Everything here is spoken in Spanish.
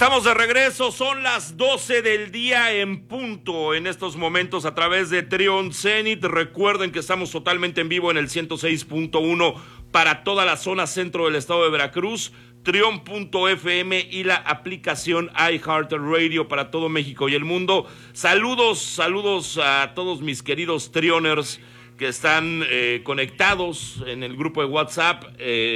Estamos de regreso, son las 12 del día en punto en estos momentos a través de Trion Zenit. Recuerden que estamos totalmente en vivo en el 106.1 para toda la zona centro del estado de Veracruz, Trion.fm y la aplicación iHeartRadio para todo México y el mundo. Saludos a todos mis queridos Trioners que están conectados en el grupo de WhatsApp.